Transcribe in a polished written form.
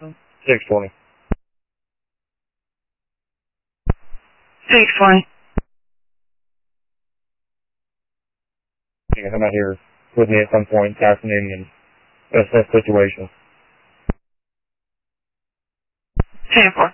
620. 620. You can come out here with me at some point this afternoon and assess the situation. 10-4.